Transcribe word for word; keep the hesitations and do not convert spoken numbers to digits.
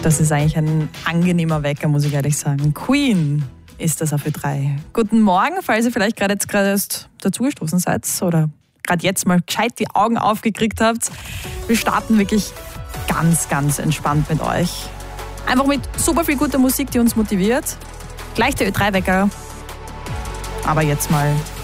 Das ist eigentlich ein angenehmer Wecker, muss ich ehrlich sagen. Queen ist das auf Ö drei. Guten Morgen, falls ihr vielleicht gerade jetzt gerade erst dazugestoßen seid oder gerade jetzt mal gescheit die Augen aufgekriegt habt. Wir starten wirklich ganz, ganz entspannt mit euch. Einfach mit super viel guter Musik, die uns motiviert. Gleich der Ö drei Wecker. Aber jetzt mal